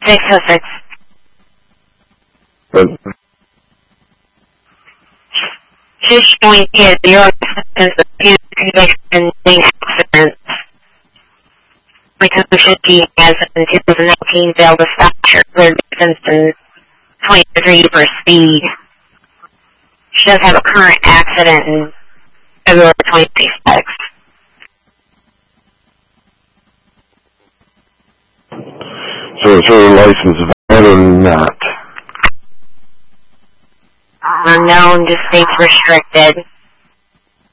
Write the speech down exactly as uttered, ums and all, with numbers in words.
six oh six. But, She's showing you your acceptance of abuse conviction in accidents. Because should be as in two thousand nineteen failed to stop her distance in twenty-three for speed. She does have a current accident in February twenty twenty-six. so is her license valid or not? Unknown, just states restricted.